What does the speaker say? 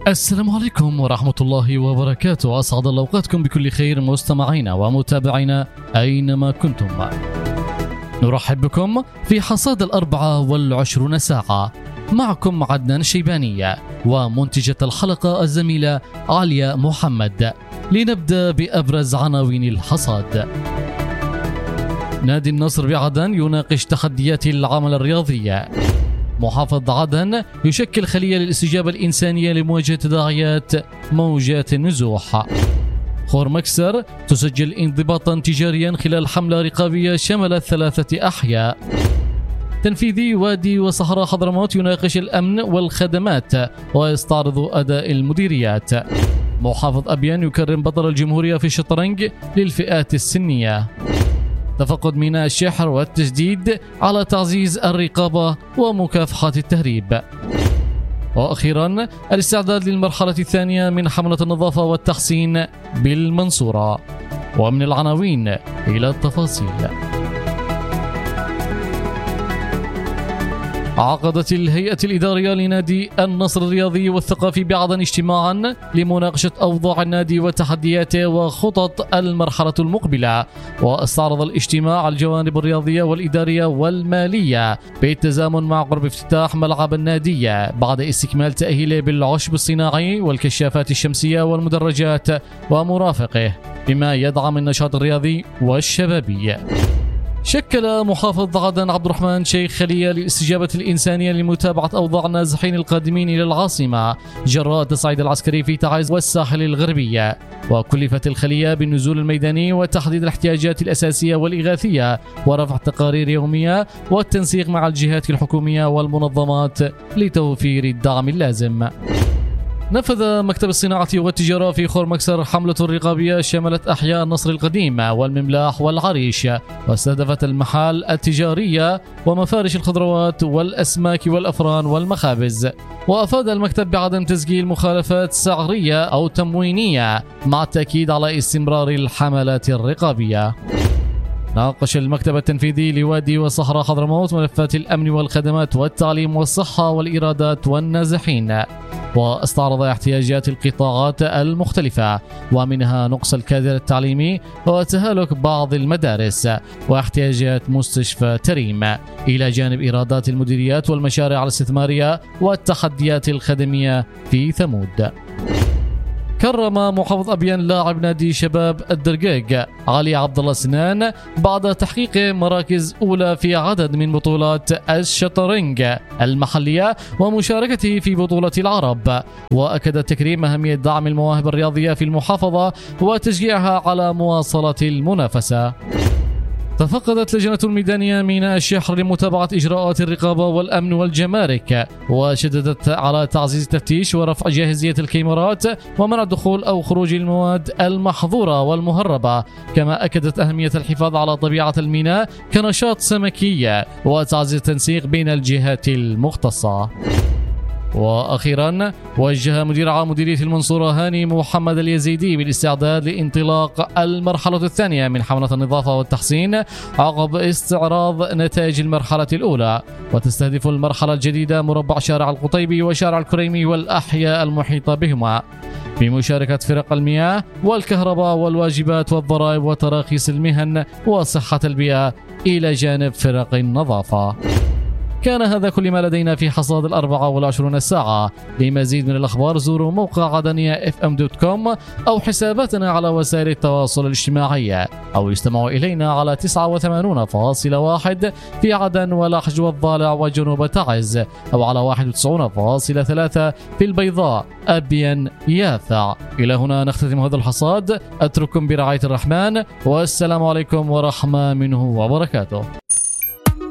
السلام عليكم ورحمة الله وبركاته. أسعد الله أوقاتكم بكل خير مستمعينا ومتابعينا أينما كنتم. نرحب بكم في حصاد 24 ساعة. معكم عدنان الشيباني ومنتجة الحلقة الزميلة عليا محمد. لنبدأ بأبرز عناوين الحصاد. نادي النصر بعدن يناقش تحديات العمل الرياضي. محافظ عدن يشكل خلية للاستجابة الإنسانية لمواجهة تداعيات موجات النزوح. خور مكسر تسجل انضباطا تجاريا خلال حملة رقابية شملت 3 أحياء. تنفيذي وادي وصحراء حضرموت يناقش الأمن والخدمات ويستعرض أداء المديريات. محافظ أبيان يكرم بطل الجمهورية في الشطرنج للفئات السنية. تفقد ميناء الشحر والتشديد على تعزيز الرقابة ومكافحة التهريب. وأخيرا الاستعداد للمرحلة الثانية من حملة النظافة والتحسين بالمنصورة. ومن العناوين إلى التفاصيل. عقدت الهيئة الإدارية لنادي النصر الرياضي والثقافي بعدن اجتماعا لمناقشة أوضاع النادي وتحدياته وخطط المرحلة المقبلة. واستعرض الاجتماع الجوانب الرياضية والإدارية والمالية بالتزامن مع قرب افتتاح ملعب النادي بعد استكمال تأهيله بالعشب الصناعي والكشافات الشمسية والمدرجات ومرافقه، بما يدعم النشاط الرياضي والشبابي. شكل محافظ عدن عبد الرحمن شيخ خلية للاستجابة الإنسانية لمتابعة أوضاع النازحين القادمين إلى العاصمة جراء التصعيد العسكري في تعز والساحل الغربي. وكلفت الخلية بالنزول الميداني وتحديد الاحتياجات الأساسية والإغاثية ورفع تقارير يومية والتنسيق مع الجهات الحكومية والمنظمات لتوفير الدعم اللازم. نفذ مكتب الصناعة والتجارة في خور مكسر حملة رقابية شملت أحياء النصر القديم والمملاح والعريش، واستهدفت المحال التجارية ومفارش الخضروات والأسماك والأفران والمخابز. وأفاد المكتب بعدم تسجيل مخالفات سعرية أو تموينية، مع التأكيد على استمرار الحملات الرقابية. ناقش المكتب التنفيذي لوادي وصحراء حضرموت ملفات الأمن والخدمات والتعليم والصحة والإيرادات والنازحين، واستعرض احتياجات القطاعات المختلفة، ومنها نقص الكادر التعليمي وتهالك بعض المدارس واحتياجات مستشفى تريم، إلى جانب إيرادات المديريات والمشاريع الاستثمارية والتحديات الخدمية في ثمود. كرم محافظ أبيان لاعب نادي شباب الدرقاق علي عبد الله سنان بعد تحقيق مراكز أولى في عدد من بطولات الشطرنج المحلية ومشاركته في بطولة العرب. وأكد التكريم أهمية دعم المواهب الرياضية في المحافظة وتشجيعها على مواصلة المنافسة. تفقدت لجنة الميدانية ميناء الشحر لمتابعة إجراءات الرقابة والأمن والجمارك، وشددت على تعزيز التفتيش ورفع جاهزية الكاميرات ومنع دخول أو خروج المواد المحظورة والمهربة. كما أكدت أهمية الحفاظ على طبيعة الميناء كنشاط سمكي وتعزيز التنسيق بين الجهات المختصة. وأخيرا وجه مدير عام مديرية المنصورة هاني محمد اليزيدي بالاستعداد لانطلاق المرحلة الثانية من حملة النظافة والتحسين عقب استعراض نتائج المرحلة الأولى. وتستهدف المرحلة الجديدة مربع شارع القطيبي وشارع الكريمي والأحياء المحيطة بهما، بمشاركة فرق المياه والكهرباء والواجبات والضرائب وتراخيص المهن وصحة البيئة إلى جانب فرق النظافة. كان هذا كل ما لدينا في حصاد 24 ساعة. لمزيد من الأخبار زوروا موقع عدنية fm.com أو حساباتنا على وسائل التواصل الاجتماعي، أو استمعوا إلينا على 89.1 في عدن ولحج والضالع وجنوب تعز، أو على 91.3 في البيضاء أبين يافع. إلى هنا نختتم هذا الحصاد، أترككم برعاية الرحمن، والسلام عليكم ورحمة منه وبركاته.